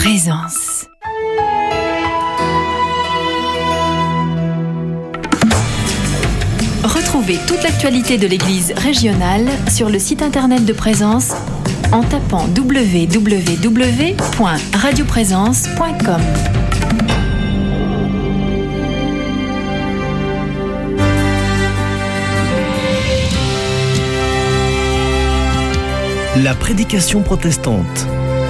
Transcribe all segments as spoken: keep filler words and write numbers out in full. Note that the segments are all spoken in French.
Présence. Retrouvez toute l'actualité de l'Église régionale sur le site internet de Présence en tapant w w w point radio présence point com. La prédication protestante.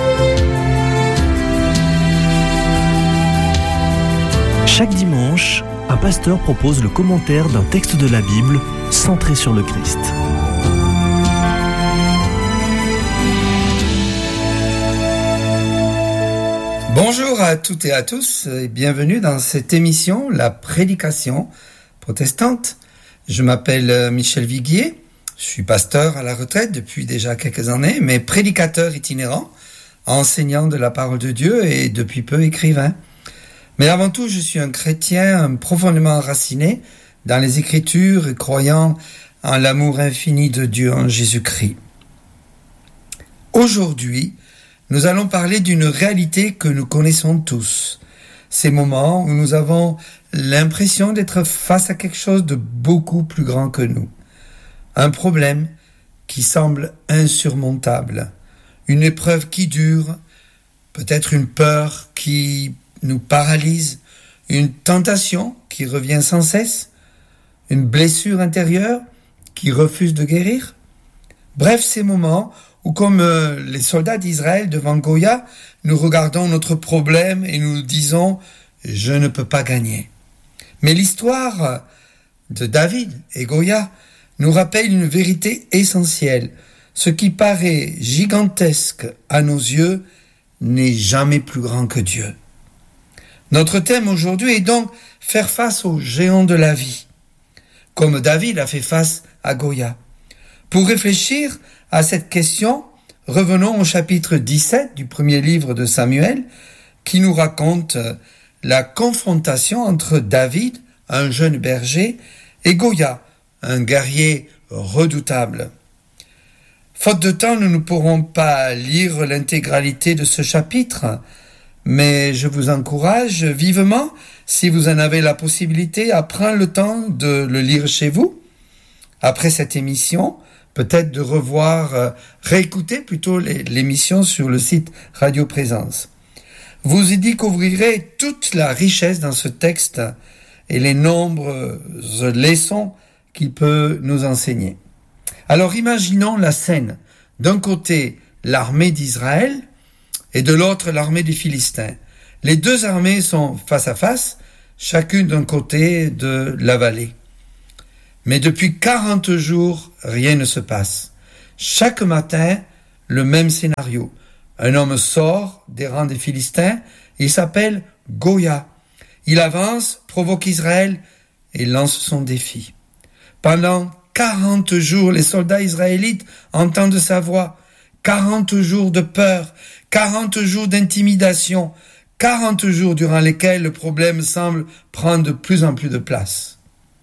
Chaque dimanche, un pasteur propose le commentaire d'un texte de la Bible centré sur le Christ. Bonjour à toutes et à tous et bienvenue dans cette émission, la prédication protestante. Je m'appelle Michel Viguier, je suis pasteur à la retraite depuis déjà quelques années, mais prédicateur itinérant, enseignant de la parole de Dieu et depuis peu écrivain. Mais avant tout, je suis un chrétien profondément enraciné dans les Écritures et croyant en l'amour infini de Dieu en Jésus-Christ. Aujourd'hui, nous allons parler d'une réalité que nous connaissons tous. Ces moments où nous avons l'impression d'être face à quelque chose de beaucoup plus grand que nous. Un problème qui semble insurmontable. Une épreuve qui dure. Peut-être une peur qui nous paralyse. Une tentation qui revient sans cesse. Une blessure intérieure qui refuse de guérir. Bref, ces moments où, comme euh, les soldats d'Israël devant Goya, nous regardons notre problème et nous disons « je ne peux pas gagner ». Mais l'histoire de David et Goya nous rappelle une vérité essentielle. Ce qui paraît gigantesque à nos yeux n'est jamais plus grand que Dieu. Notre thème aujourd'hui est donc faire face aux géants de la vie, comme David a fait face à Goya. Pour réfléchir à cette question, revenons au chapitre dix-sept du premier livre de Samuel, qui nous raconte la confrontation entre David, un jeune berger, et Goya, un guerrier redoutable. Faute de temps, nous ne pourrons pas lire l'intégralité de ce chapitre, mais je vous encourage vivement, si vous en avez la possibilité, à prendre le temps de le lire chez vous. Après cette émission, peut-être de revoir, euh, réécouter plutôt les, l'émission sur le site Radio Présence. Vous y découvrirez toute la richesse dans ce texte et les nombreuses leçons qu'il peut nous enseigner. Alors imaginons la scène. D'un côté, l'armée d'Israël et de l'autre, l'armée des Philistins. Les deux armées sont face à face, chacune d'un côté de la vallée. Mais depuis quarante jours, rien ne se passe. Chaque matin, le même scénario. Un homme sort des rangs des Philistins, il s'appelle Goya. Il avance, provoque Israël et lance son défi. Pendant quarante jours, les soldats israélites entendent sa voix. quarante jours de peur, quarante jours d'intimidation, quarante jours durant lesquels le problème semble prendre de plus en plus de place.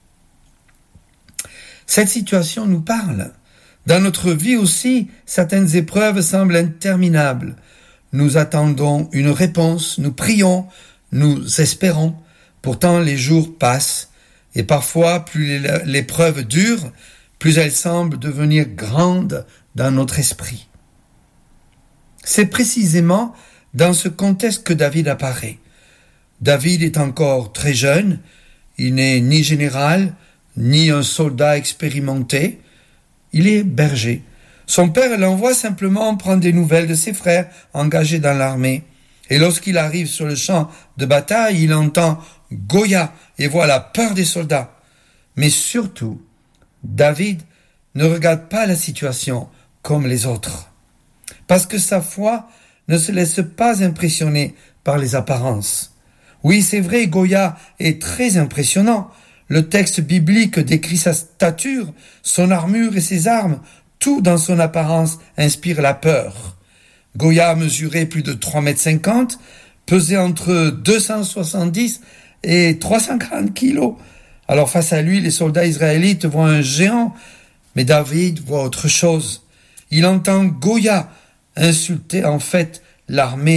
Cette situation nous parle. Dans notre vie aussi, certaines épreuves semblent interminables. Nous attendons une réponse, nous prions, nous espérons. Pourtant, les jours passent et parfois, plus l'épreuve dure, plus elle semble devenir grande dans notre esprit. C'est précisément dans ce contexte que David apparaît. David est encore très jeune, il n'est ni général, ni un soldat expérimenté, il est berger. Son père l'envoie simplement prendre des nouvelles de ses frères engagés dans l'armée. Et lorsqu'il arrive sur le champ de bataille, il entend Goya et voit la peur des soldats. Mais surtout, David ne regarde pas la situation comme les autres. Parce que sa foi ne se laisse pas impressionner par les apparences. Oui, c'est vrai, Goya est très impressionnant. Le texte biblique décrit sa stature, son armure et ses armes. Tout dans son apparence inspire la peur. Goya mesurait plus de trois mètres cinquante, pesait entre deux cent soixante-dix et trois cent quarante kilos. Alors face à lui, les soldats israélites voient un géant, mais David voit autre chose. Il entend Goya insulter en fait l'armée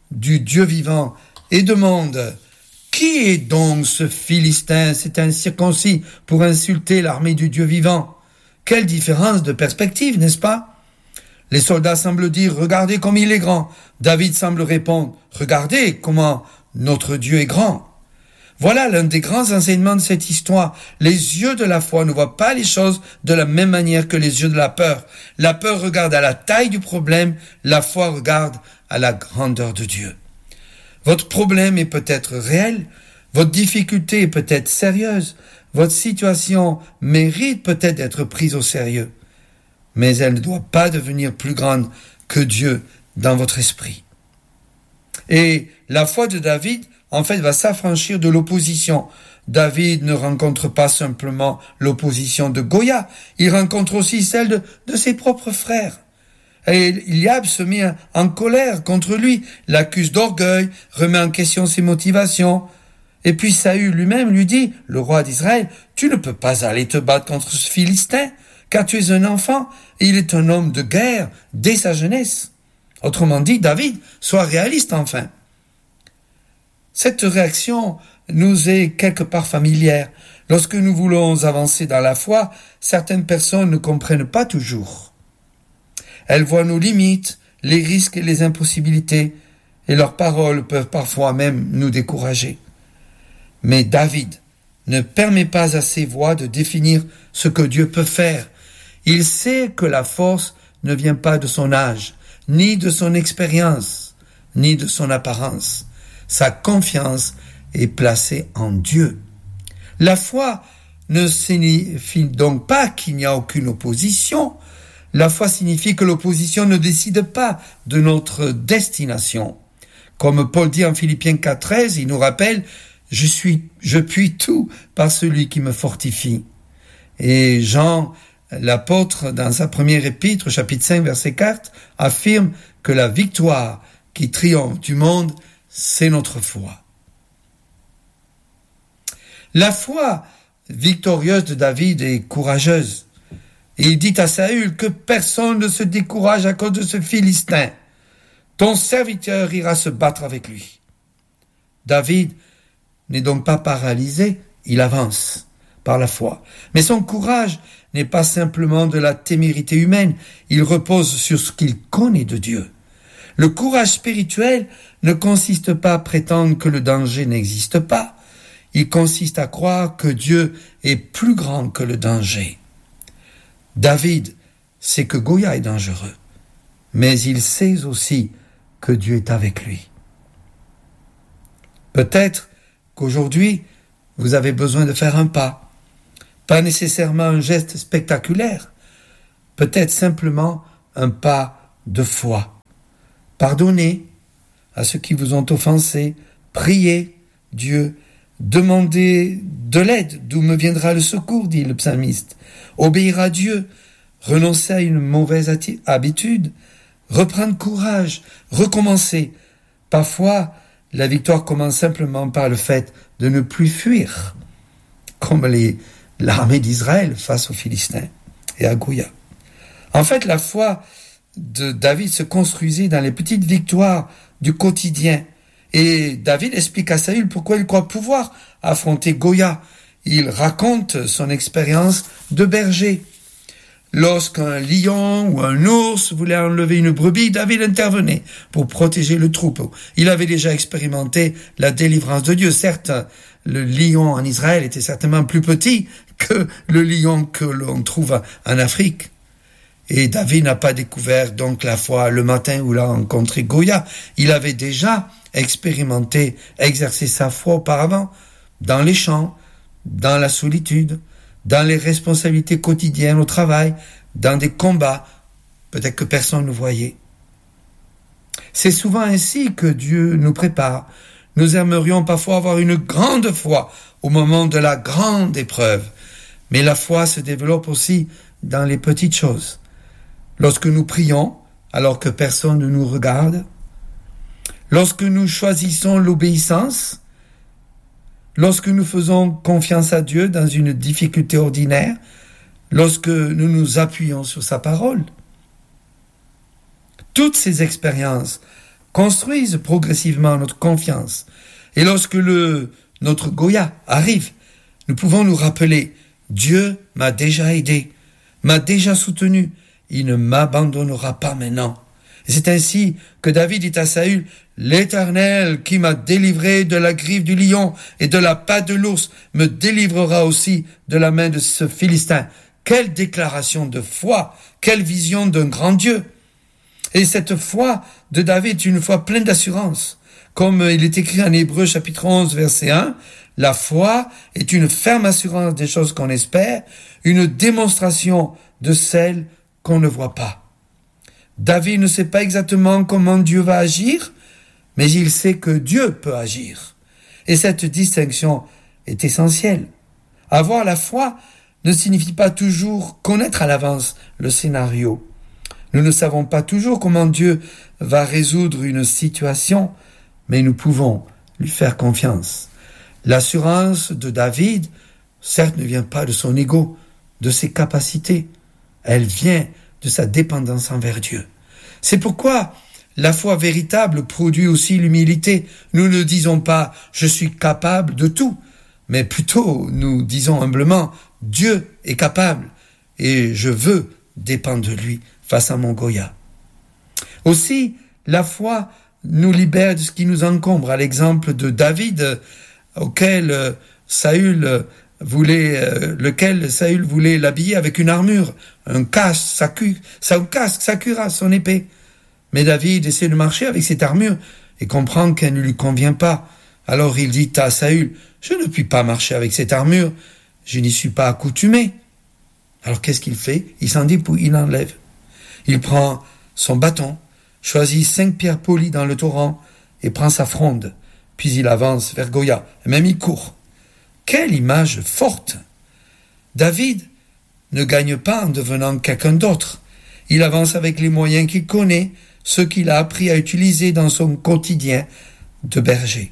du Dieu vivant et demande « Qui est donc ce Philistin, cet incirconcis, pour insulter l'armée du Dieu vivant ?» Quelle différence de perspective, n'est-ce pas? Les soldats semblent dire « Regardez comme il est grand ». David semble répondre « Regardez comment notre Dieu est grand ». Voilà l'un des grands enseignements de cette histoire. Les yeux de la foi ne voient pas les choses de la même manière que les yeux de la peur. La peur regarde à la taille du problème, la foi regarde à la grandeur de Dieu. Votre problème est peut-être réel, votre difficulté est peut-être sérieuse, votre situation mérite peut-être d'être prise au sérieux, mais elle ne doit pas devenir plus grande que Dieu dans votre esprit. Et la foi de David, en fait, va s'affranchir de l'opposition. David ne rencontre pas simplement l'opposition de Goya, il rencontre aussi celle de, de ses propres frères. Et Eliab se met en colère contre lui, l'accuse d'orgueil, remet en question ses motivations. Et puis Saül lui-même lui dit, le roi d'Israël, tu ne peux pas aller te battre contre ce Philistin, car tu es un enfant, et il est un homme de guerre dès sa jeunesse. Autrement dit, David, sois réaliste enfin. Cette réaction nous est quelque part familière. Lorsque nous voulons avancer dans la foi, certaines personnes ne comprennent pas toujours. Elles voient nos limites, les risques et les impossibilités, et leurs paroles peuvent parfois même nous décourager. Mais David ne permet pas à ses voix de définir ce que Dieu peut faire. Il sait que la force ne vient pas de son âge, ni de son expérience, ni de son apparence. Sa confiance est placée en Dieu. La foi ne signifie donc pas qu'il n'y a aucune opposition. La foi signifie que l'opposition ne décide pas de notre destination. Comme Paul dit en Philippiens quatre treize, il nous rappelle « Je suis, je puis tout par celui qui me fortifie ». Et Jean, l'apôtre, dans sa première épître, chapitre cinq, verset quatre, affirme que la victoire qui triomphe du monde, c'est notre foi. La foi victorieuse de David est courageuse. Et il dit à Saül que personne ne se décourage à cause de ce Philistin. Ton serviteur ira se battre avec lui. David n'est donc pas paralysé, il avance par la foi. Mais son courage n'est pas simplement de la témérité humaine, il repose sur ce qu'il connaît de Dieu. Le courage spirituel ne consiste pas à prétendre que le danger n'existe pas, il consiste à croire que Dieu est plus grand que le danger. David sait que Goya est dangereux, mais il sait aussi que Dieu est avec lui. Peut-être qu'aujourd'hui, vous avez besoin de faire un pas, pas nécessairement un geste spectaculaire, peut-être simplement un pas de foi. Pardonnez à ceux qui vous ont offensé, priez Dieu, demandez de l'aide, d'où me viendra le secours, dit le psalmiste. Obéir à Dieu, renoncer à une mauvaise atti- habitude, reprendre courage, recommencer. Parfois, la victoire commence simplement par le fait de ne plus fuir, comme les, l'armée d'Israël face aux Philistins et à Goya. En fait, la foi de David se construisait dans les petites victoires du quotidien. Et David explique à Saül pourquoi il croit pouvoir affronter Goya. Il raconte son expérience de berger. Lorsqu'un lion ou un ours voulait enlever une brebis, David intervenait pour protéger le troupeau. Il avait déjà expérimenté la délivrance de Dieu. Certes, le lion en Israël était certainement plus petit que le lion que l'on trouve en Afrique. Et David n'a pas découvert donc la foi le matin où il a rencontré Goya. Il avait déjà expérimenté, exercé sa foi auparavant, dans les champs, dans la solitude, dans les responsabilités quotidiennes au travail, dans des combats, peut-être que personne ne voyait. C'est souvent ainsi que Dieu nous prépare. Nous aimerions parfois avoir une grande foi au moment de la grande épreuve, mais la foi se développe aussi dans les petites choses. Lorsque nous prions, alors que personne ne nous regarde, lorsque nous choisissons l'obéissance, lorsque nous faisons confiance à Dieu dans une difficulté ordinaire, lorsque nous nous appuyons sur sa parole. Toutes ces expériences construisent progressivement notre confiance. Et lorsque le, notre Goya arrive, nous pouvons nous rappeler, Dieu m'a déjà aidé, m'a déjà soutenu, il ne m'abandonnera pas maintenant. Et c'est ainsi que David dit à Saül, l'Éternel qui m'a délivré de la griffe du lion et de la patte de l'ours me délivrera aussi de la main de ce Philistin. Quelle déclaration de foi, quelle vision d'un grand Dieu. Et cette foi de David est une foi pleine d'assurance. Comme il est écrit en Hébreux chapitre onze verset un, la foi est une ferme assurance des choses qu'on espère, une démonstration de celles qu'on ne voit pas. David ne sait pas exactement comment Dieu va agir, mais il sait que Dieu peut agir. Et cette distinction est essentielle. Avoir la foi ne signifie pas toujours connaître à l'avance le scénario. Nous ne savons pas toujours comment Dieu va résoudre une situation, mais nous pouvons lui faire confiance. L'assurance de David, certes, ne vient pas de son ego, de ses capacités. Elle vient de sa dépendance envers Dieu. C'est pourquoi la foi véritable produit aussi l'humilité. Nous ne disons pas « je suis capable de tout », mais plutôt nous disons humblement « Dieu est capable et je veux dépendre de lui face à mon Goya ». Aussi, la foi nous libère de ce qui nous encombre. À l'exemple de David, auquel Saül voulait, lequel Saül voulait l'habiller avec une armure, un casque, sa, cu, sa casque, sa cuirasse, son épée. Mais David essaie de marcher avec cette armure et comprend qu'elle ne lui convient pas. Alors il dit à Saül, « Je ne puis pas marcher avec cette armure, je n'y suis pas accoutumé. » Alors qu'est-ce qu'il fait? Il s'en dépouille, il enlève. Il prend son bâton, choisit cinq pierres polies dans le torrent et prend sa fronde. Puis il avance vers Goya, et même il court. Quelle image forte! David ne gagne pas en devenant quelqu'un d'autre. Il avance avec les moyens qu'il connaît, ceux qu'il a appris à utiliser dans son quotidien de berger.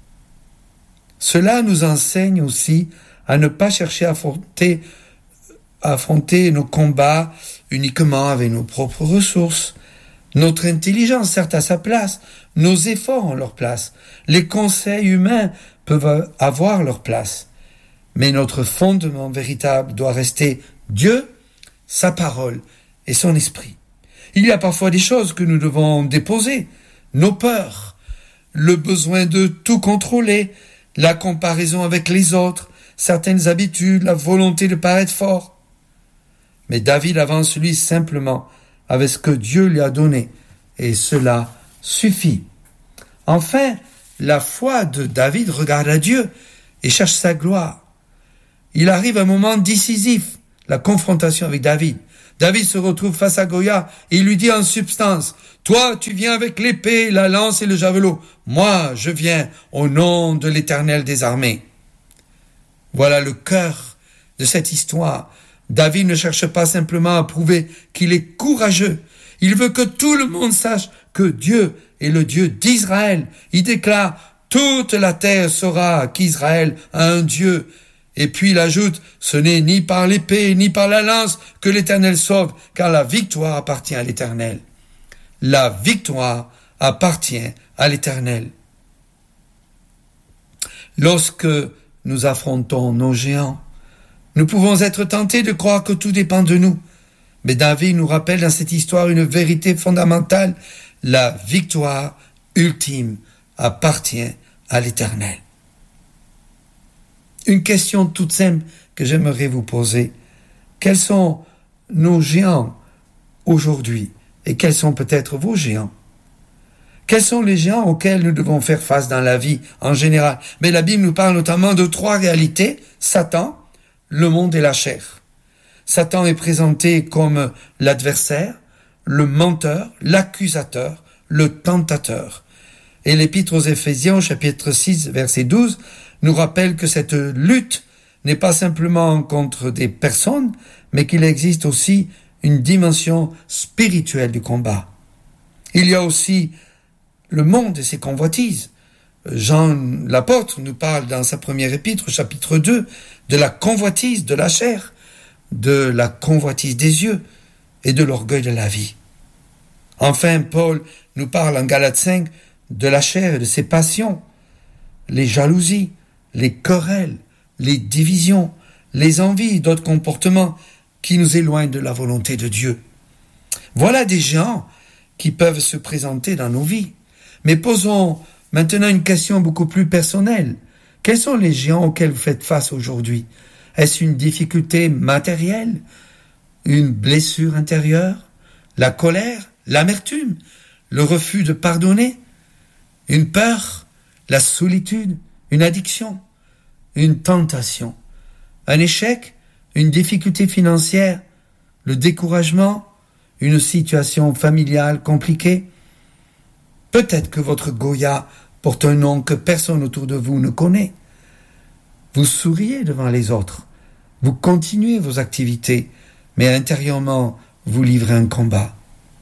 Cela nous enseigne aussi à ne pas chercher à affronter, à affronter nos combats uniquement avec nos propres ressources. Notre intelligence, certes, a sa place, nos efforts ont leur place, les conseils humains peuvent avoir leur place, mais notre fondement véritable doit rester Dieu, sa parole et son esprit. Il y a parfois des choses que nous devons déposer, nos peurs, le besoin de tout contrôler, la comparaison avec les autres, certaines habitudes, la volonté de paraître fort. Mais David avance lui simplement avec ce que Dieu lui a donné, et cela suffit. Enfin, la foi de David regarde à Dieu et cherche sa gloire. Il arrive un moment décisif, la confrontation avec David. David se retrouve face à Goya et il lui dit en substance, « Toi, tu viens avec l'épée, la lance et le javelot. Moi, je viens au nom de l'Éternel des armées. » Voilà le cœur de cette histoire. David ne cherche pas simplement à prouver qu'il est courageux. Il veut que tout le monde sache que Dieu est le Dieu d'Israël. Il déclare « Toute la terre saura qu'Israël a un Dieu. » Et puis il ajoute « Ce n'est ni par l'épée ni par la lance que l'Éternel sauve, car la victoire appartient à l'Éternel. » La victoire appartient à l'Éternel. Lorsque nous affrontons nos géants, nous pouvons être tentés de croire que tout dépend de nous. Mais David nous rappelle dans cette histoire une vérité fondamentale. La victoire ultime appartient à l'Éternel. Une question toute simple que j'aimerais vous poser. Quels sont nos géants aujourd'hui et quels sont peut-être vos géants? Quels sont les géants auxquels nous devons faire face dans la vie en général? Mais la Bible nous parle notamment de trois réalités. Satan, le monde et la chair. Satan est présenté comme l'adversaire, le menteur, l'accusateur, le tentateur. Et l'Épître aux Éphésiens, au chapitre six, verset douze, nous rappelle que cette lutte n'est pas simplement contre des personnes, mais qu'il existe aussi une dimension spirituelle du combat. Il y a aussi le monde et ses convoitises. Jean l'apôtre nous parle dans sa première épître, chapitre deux, de la convoitise de la chair, de la convoitise des yeux et de l'orgueil de la vie. Enfin, Paul nous parle en Galates cinq de la chair et de ses passions, les jalousies, les querelles, les divisions, les envies et d'autres comportements qui nous éloignent de la volonté de Dieu. Voilà des géants qui peuvent se présenter dans nos vies. Mais posons maintenant une question beaucoup plus personnelle. Quels sont les géants auxquels vous faites face aujourd'hui? Est-ce une difficulté matérielle, une blessure intérieure, la colère, l'amertume, le refus de pardonner, une peur, la solitude, une addiction, une tentation, un échec, une difficulté financière, le découragement, une situation familiale compliquée? Peut-être que votre Goya porte un nom que personne autour de vous ne connaît. Vous souriez devant les autres, vous continuez vos activités, mais intérieurement, vous livrez un combat.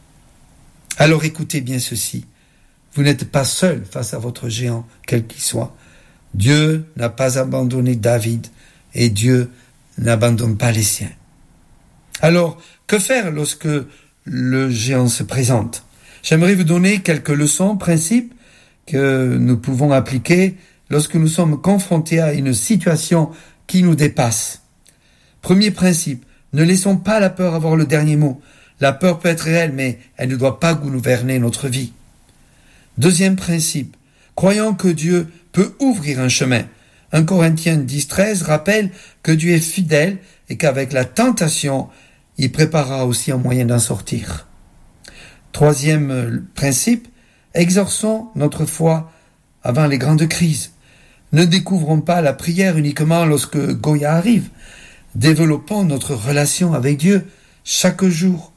Alors écoutez bien ceci, vous n'êtes pas seul face à votre géant, quel qu'il soit. Dieu n'a pas abandonné David et Dieu n'abandonne pas les siens. Alors, que faire lorsque le géant se présente? J'aimerais vous donner quelques leçons, principes que nous pouvons appliquer lorsque nous sommes confrontés à une situation qui nous dépasse. Premier principe, ne laissons pas la peur avoir le dernier mot. La peur peut être réelle, mais elle ne doit pas gouverner notre vie. Deuxième principe, croyons que Dieu peut ouvrir un chemin. un Corinthiens dix treize rappelle que Dieu est fidèle et qu'avec la tentation, il préparera aussi un moyen d'en sortir. Troisième principe, exorçons notre foi avant les grandes crises. Ne découvrons pas la prière uniquement lorsque Goya arrive. Développons notre relation avec Dieu chaque jour.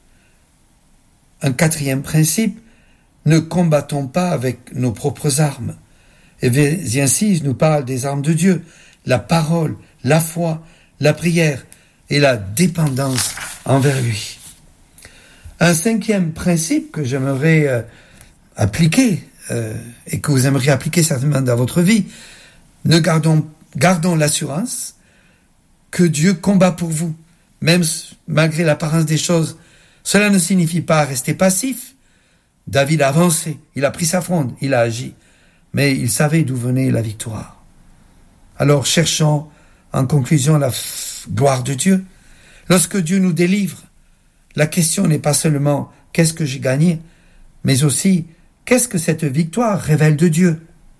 Un quatrième principe, ne combattons pas avec nos propres armes. Éphésiens six nous parle des armes de Dieu, la parole, la foi, la prière et la dépendance envers lui. Un cinquième principe que j'aimerais euh, appliquer euh, et que vous aimeriez appliquer certainement dans votre vie, ne gardons, gardons l'assurance que Dieu combat pour vous, même malgré l'apparence des choses. Cela ne signifie pas rester passif. David a avancé, il a pris sa fronde, il a agi, mais il savait d'où venait la victoire. Alors cherchons en conclusion la f- gloire de Dieu. Lorsque Dieu nous délivre, la question n'est pas seulement « qu'est-ce que j'ai gagné ?», mais aussi « qu'est-ce que cette victoire révèle de Dieu ?»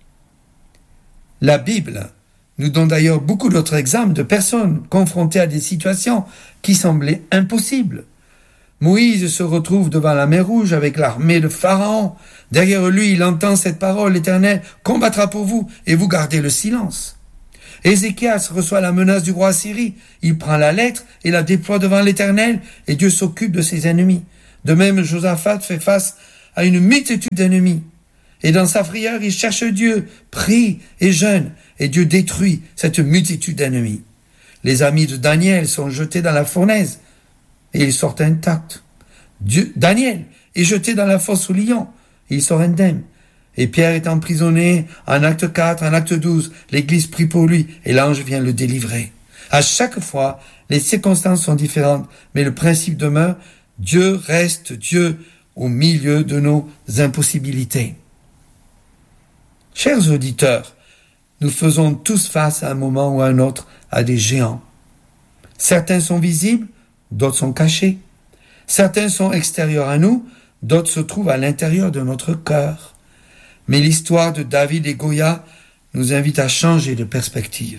La Bible nous donne d'ailleurs beaucoup d'autres exemples de personnes confrontées à des situations qui semblaient impossibles. Moïse se retrouve devant la mer Rouge avec l'armée de Pharaon. Derrière lui, il entend cette parole, l'Éternel combattra pour vous et vous gardez le silence. Ézéchias reçoit la menace du roi Assyrie. Il prend la lettre et la déploie devant l'Éternel et Dieu s'occupe de ses ennemis. De même, Josaphat fait face à une multitude d'ennemis. Et dans sa prière, il cherche Dieu, prie et jeûne, et Dieu détruit cette multitude d'ennemis. Les amis de Daniel sont jetés dans la fournaise, et ils sortent intacts. Dieu, Daniel est jeté dans la fosse aux lions, et il sort indemne. Et Pierre est emprisonné en acte quatre, en acte douze. L'église prie pour lui, et l'ange vient le délivrer. À chaque fois, les circonstances sont différentes, mais le principe demeure, Dieu reste Dieu au milieu de nos impossibilités. Chers auditeurs, nous faisons tous face à un moment ou à un autre à des géants. Certains sont visibles, d'autres sont cachés. Certains sont extérieurs à nous, d'autres se trouvent à l'intérieur de notre cœur. Mais l'histoire de David et Goya nous invite à changer de perspective.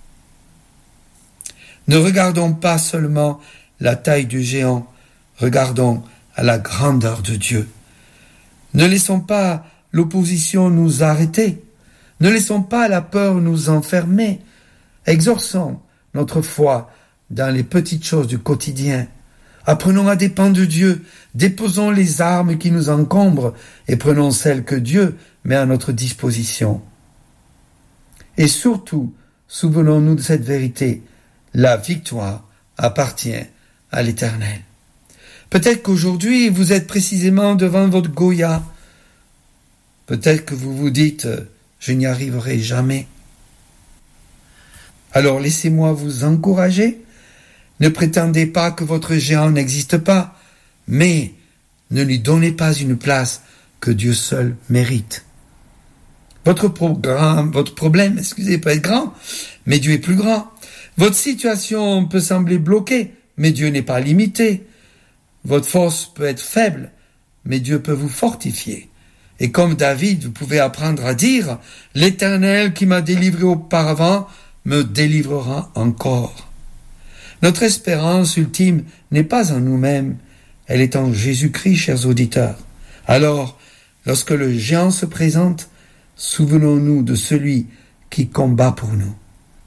Ne regardons pas seulement la taille du géant, regardons à la grandeur de Dieu. Ne laissons pas l'opposition nous arrêter. Ne laissons pas la peur nous enfermer. Exorçons notre foi dans les petites choses du quotidien. Apprenons à dépendre de Dieu. Déposons les armes qui nous encombrent et prenons celles que Dieu met à notre disposition. Et surtout, souvenons-nous de cette vérité. La victoire appartient à l'Éternel. Peut-être qu'aujourd'hui, vous êtes précisément devant votre Goya. Peut-être que vous vous dites « je n'y arriverai jamais ». Alors laissez-moi vous encourager. Ne prétendez pas que votre géant n'existe pas, mais ne lui donnez pas une place que Dieu seul mérite. Votre programme, votre problème, excusez, peut être grand, mais Dieu est plus grand. Votre situation peut sembler bloquée, mais Dieu n'est pas limité. Votre force peut être faible, mais Dieu peut vous fortifier. Et comme David, vous pouvez apprendre à dire « L'Éternel qui m'a délivré auparavant me délivrera encore ». Notre espérance ultime n'est pas en nous-mêmes, elle est en Jésus-Christ, chers auditeurs. Alors, lorsque le géant se présente, souvenons-nous de celui qui combat pour nous.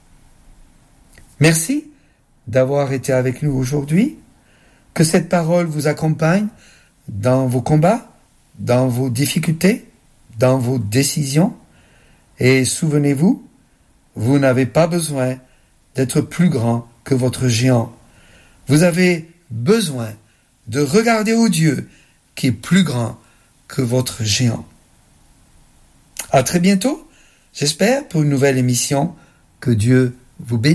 Merci d'avoir été avec nous aujourd'hui. Que cette parole vous accompagne dans vos combats, dans vos difficultés, dans vos décisions. Et souvenez-vous, vous n'avez pas besoin d'être plus grand que votre géant. Vous avez besoin de regarder au Dieu qui est plus grand que votre géant. À très bientôt, j'espère, pour une nouvelle émission. Que Dieu vous bénisse.